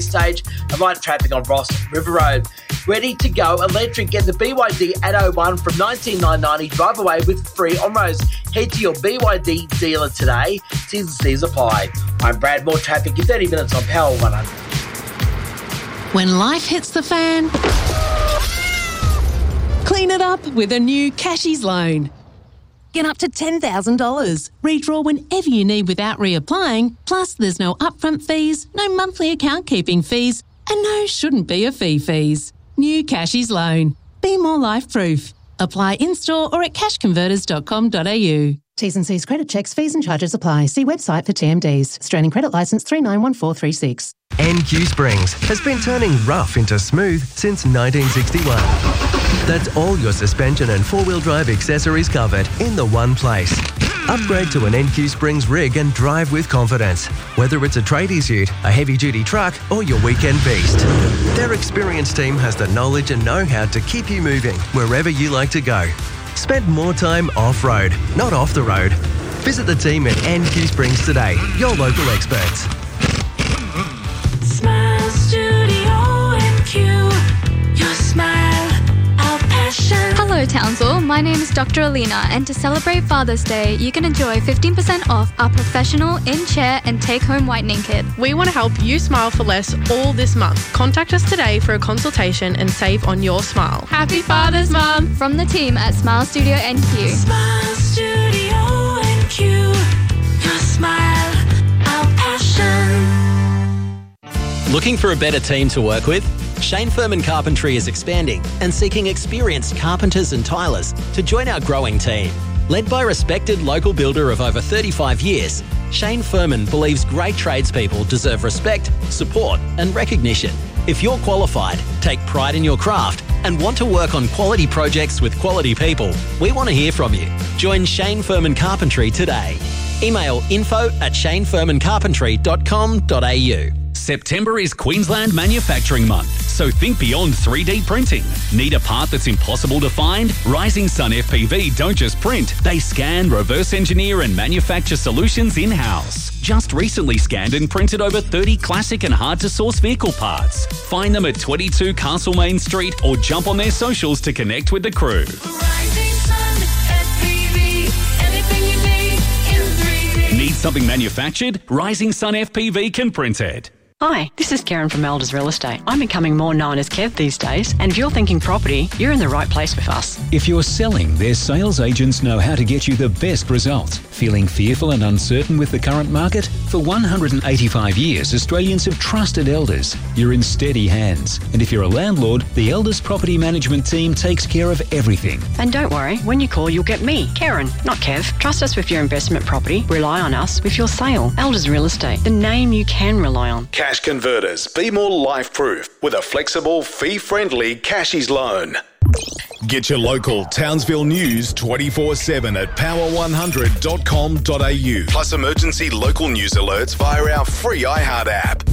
stage and light traffic on Ross River Road. Ready to go electric. Get the BYD Atto 1 from $19,990. Drive away with free on-roads. Head to your BYD dealer today. T's and C's apply. I'm Brad. More traffic in 30 minutes on Power 100. When life hits the fan, clean it up with a new Cashies loan. Get up to $10,000. Redraw whenever you need without reapplying. Plus, there's no upfront fees, no monthly account keeping fees, and no shouldn't be a fees. New Cashies loan. Be more life-proof. Apply in-store or at cashconverters.com.au. T's and C's credit checks, fees and charges apply. See website for TMDs. Australian Credit Licence 391436. NQ Springs has been turning rough into smooth since 1961. That's all your suspension and four-wheel drive accessories covered in the one place. Upgrade to an NQ Springs rig and drive with confidence. Whether it's a tradies ute, a heavy-duty truck or your weekend beast. Their experienced team has the knowledge and know-how to keep you moving wherever you like to go. Spend more time off-road, not off the road. Visit the team at NQ Springs today, your local experts. Smile Studio NQ, your smile, our passion. Hello Townsville, my name is Dr. Alina, and to celebrate Father's Day, you can enjoy 15% off our professional in-chair and take-home whitening kit. We want to help you smile for less all this month. Contact us today for a consultation and save on your smile. Happy Father's, Mum! From the team at Smile Studio NQ. Smile Studio NQ, your smile, our passion. Looking for a better team to work with? Shane Furman Carpentry is expanding and seeking experienced carpenters and tilers to join our growing team. Led by respected local builder of over 35 years, Shane Furman believes great tradespeople deserve respect, support and recognition. If you're qualified, take pride in your craft and want to work on quality projects with quality people, we want to hear from you. Join Shane Furman Carpentry today. Email info@shanefurmancarpentry.com.au. September is Queensland Manufacturing Month, so think beyond 3D printing. Need a part that's impossible to find? Rising Sun FPV don't just print, they scan, reverse engineer and manufacture solutions in-house. Just recently scanned and printed over 30 classic and hard-to-source vehicle parts. Find them at 22 Castlemaine Street or jump on their socials to connect with the crew. Rising Sun FPV, anything you need in 3D. Need something manufactured? Rising Sun FPV can print it. Hi, this is Karen from Elders Real Estate. I'm becoming more known as Kev these days, and if you're thinking property, you're in the right place with us. If you're selling, their sales agents know how to get you the best results. Feeling fearful and uncertain with the current market? For 185 years, Australians have trusted Elders. You're in steady hands. And if you're a landlord, the Elders Property Management team takes care of everything. And don't worry, when you call, you'll get me, Karen, not Kev. Trust us with your investment property. Rely on us with your sale. Elders Real Estate, the name you can rely on. Cash Converters. Be more life-proof with a flexible, fee-friendly Cashies loan. Get your local Townsville news 24/7 at power100.com.au. Plus emergency local news alerts via our free iHeart app.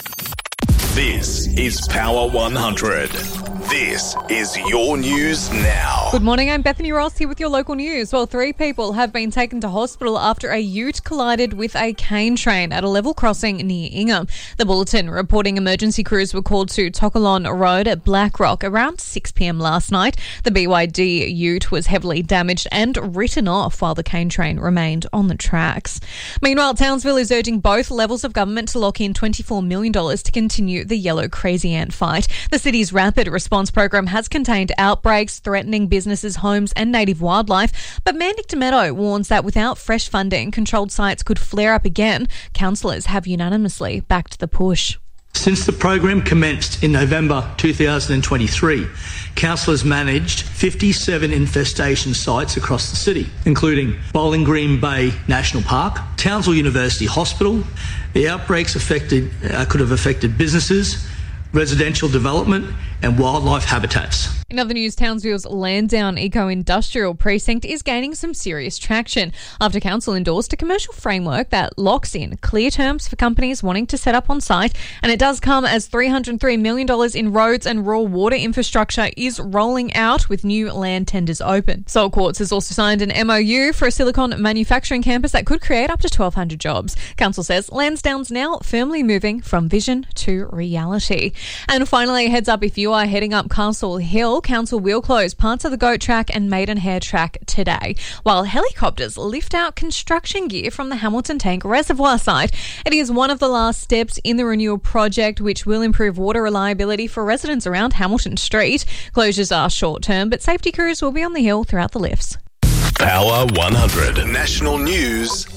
This is Power 100. This is your news now. Good morning, I'm Bethany Ross here with your local news. Well, 3 people have been taken to hospital after a ute collided with a cane train at a level crossing near Ingham. The Bulletin reporting emergency crews were called to Tokalon Road at Blackrock around 6 p.m. last night. The BYD ute was heavily damaged and written off while the cane train remained on the tracks. Meanwhile, Townsville is urging both levels of government to lock in $24 million to continue the yellow crazy ant fight. The city's rapid response program has contained outbreaks threatening businesses, homes and native wildlife, but Mayor Nick Demetto warns that without fresh funding, controlled sites could flare up again. Councillors have unanimously backed the push. Since the program commenced in November 2023, councillors managed 57 infestation sites across the city, including Bowling Green Bay National Park, Townsville University Hospital. The outbreaks could have affected businesses, residential development and wildlife habitats. In other news, Townsville's Lansdowne Eco-Industrial Precinct is gaining some serious traction after council endorsed a commercial framework that locks in clear terms for companies wanting to set up on site, and it does come as $303 million in roads and rural water infrastructure is rolling out with new land tenders open. Salt Quartz has also signed an MOU for a silicon manufacturing campus that could create up to 1,200 jobs. Council says Lansdowne's now firmly moving from vision to reality. And finally, heads up if you are heading up Castle Hill, Council will close parts of the Goat Track and Maidenhair Track today, while helicopters lift out construction gear from the Hamilton Tank Reservoir site. It is one of the last steps in the renewal project, which will improve water reliability for residents around Hamilton Street. Closures are short-term, but safety crews will be on the hill throughout the lifts. Power 100 National News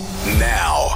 now.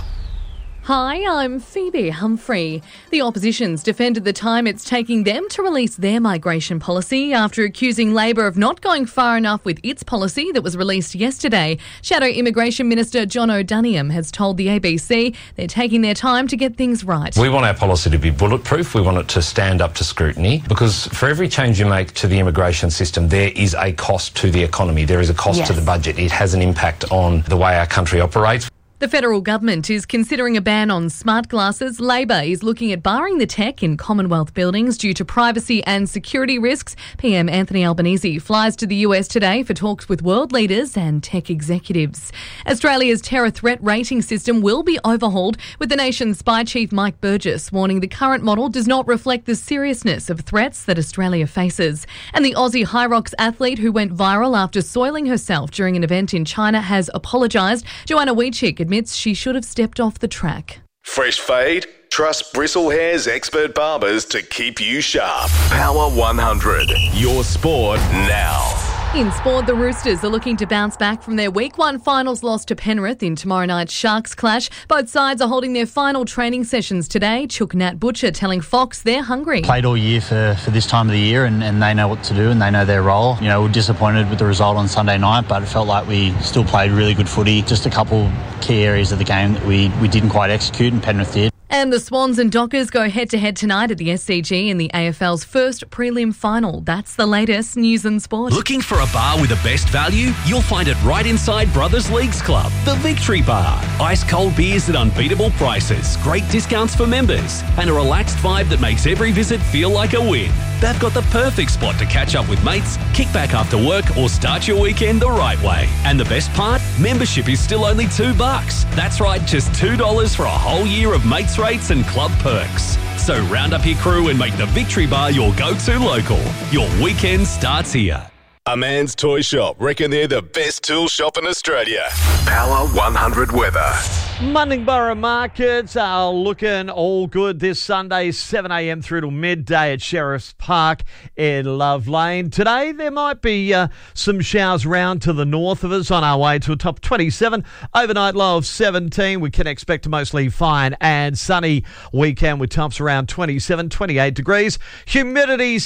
Hi, I'm Phoebe Humphrey. The opposition's defended the time it's taking them to release their migration policy after accusing Labor of not going far enough with its policy that was released yesterday. Shadow Immigration Minister John O'Daniam has told the ABC they're taking their time to get things right. We want our policy to be bulletproof. We want it to stand up to scrutiny, because for every change you make to the immigration system, there is a cost to the economy. There is a cost to the budget. It has an impact on the way our country operates. The federal government is considering a ban on smart glasses. Labor is looking at barring the tech in Commonwealth buildings due to privacy and security risks. PM Anthony Albanese flies to the US today for talks with world leaders and tech executives. Australia's terror threat rating system will be overhauled, with the nation's spy chief Mike Burgess warning the current model does not reflect the seriousness of threats that Australia faces. And the Aussie High Rocks athlete who went viral after soiling herself during an event in China has apologised. Joanna Wheatchick admits she should have stepped off the track. Fresh fade? Trust Bristle Hair's expert barbers to keep you sharp. Power 100. Your sport now. In sport, the Roosters are looking to bounce back from their Week 1 finals loss to Penrith in tomorrow night's Sharks clash. Both sides are holding their final training sessions today. Chook Nat Butcher telling Fox they're hungry. Played all year for this time of the year and they know what to do and they know their role. You know, we're disappointed with the result on Sunday night, but it felt like we still played really good footy. Just a couple key areas of the game that we didn't quite execute and Penrith did. And the Swans and Dockers go head-to-head tonight at the SCG in the AFL's first prelim final. That's the latest news and sport. Looking for a bar with the best value? You'll find it right inside Brothers Leagues Club, the Victory Bar. Ice-cold beers at unbeatable prices, great discounts for members, and a relaxed vibe that makes every visit feel like a win. They've got the perfect spot to catch up with mates, kick back after work, or start your weekend the right way. And the best part? Membership is still only $2. That's right, just $2 for a whole year of mates rates and club perks. So round up your crew and make the Victory Bar your go-to local. Your weekend starts here. A Man's Toy Shop reckon they're the best tool shop in Australia. Power 100 weather. Munningborough markets are looking all good this Sunday, 7 a.m. through to midday at Sheriff's Park in Love Lane. Today, there might be some showers round to the north of us on our way to a top 27. Overnight low of 17. We can expect a mostly fine and sunny weekend with tops around 27, 28 degrees. Humidity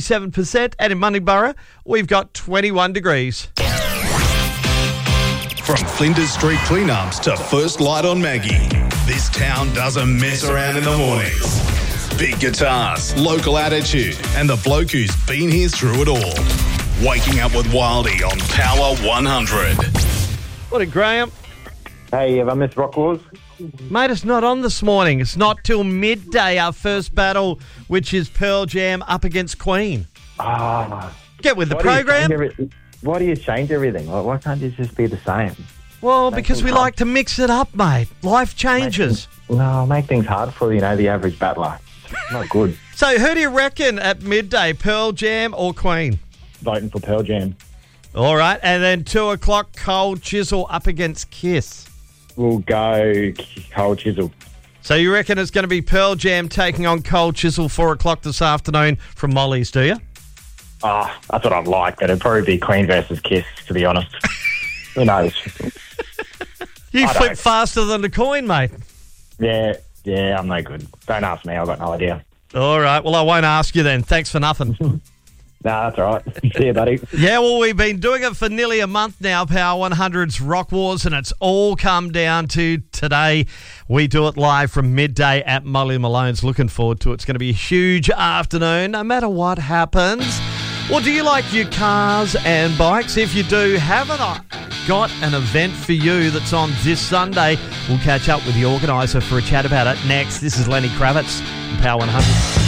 67%. And in Munningborough, we've got 21 degrees. From Flinders Street cleanups to First Light on Maggie, this town doesn't mess around in the mornings. Big guitars, local attitude, and the bloke who's been here through it all. Waking up with Wildy on Power 100. What a Graham. Hey, have I missed Rock Wars? Mate, it's not on this morning. It's not till midday, our first battle, which is Pearl Jam up against Queen. Get with the program. Why do you change everything? Why can't you just be the same? Well, because we like to mix it up, mate. Life changes. Make things hard for, the average battler. Not good. So who do you reckon at midday, Pearl Jam or Queen? Voting for Pearl Jam. All right, and then 2 o'clock, Cold Chisel up against Kiss. We'll go Cold Chisel. So you reckon it's going to be Pearl Jam taking on Cold Chisel 4 o'clock this afternoon from Molly's, do you? That's what I'd like, but it'd probably be Queen versus Kiss, to be honest. Who knows? You flip faster than the coin, mate. Yeah, I'm no good. Don't ask me, I've got no idea. All right, well, I won't ask you then. Thanks for nothing. No, that's all right. See you, buddy. Yeah, well, we've been doing it for nearly a month now, Power 100's Rock Wars, and it's all come down to today. We do it live from midday at Molly Malone's. Looking forward to it. It's going to be a huge afternoon, no matter what happens. Or do you like your cars and bikes? If you do, haven't I got an event for you that's on this Sunday? We'll catch up with the organiser for a chat about it next. This is Lenny Kravitz on Power 100.